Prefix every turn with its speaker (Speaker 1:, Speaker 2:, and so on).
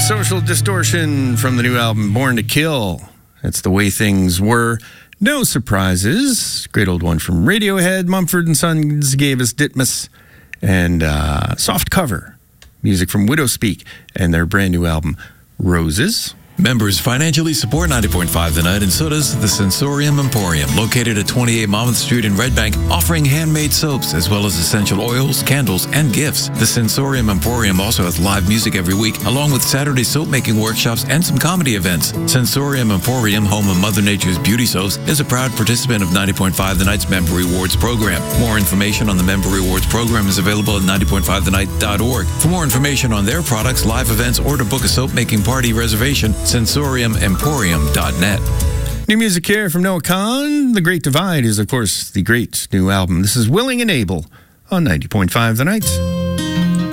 Speaker 1: Social Distortion from the new album Born to Kill. That's The Way Things Were. No surprises. Great old one from Radiohead. Mumford & Sons gave us Ditmas. And soft cover music from Widowspeak and their brand new album Roses.
Speaker 2: Members financially support 90.5 The Night, and so does the Sensorium Emporium, located at 28 Monmouth Street in Red Bank, offering handmade soaps as well as essential oils, candles, and gifts. The Sensorium Emporium also has live music every week, along with Saturday soap-making workshops and some comedy events. Sensorium Emporium, home of Mother Nature's beauty soaps, is a proud participant of 90.5 The Night's Member Rewards program. More information on the Member Rewards program is available at 90.5thenight.org. For more information on their products, live events, or to book a soap-making party reservation, sensoriumemporium.net.
Speaker 1: New music here from Noah Kahan. The Great Divide is, of course, the great new album. This is Willing and Able on 90.5 The Night.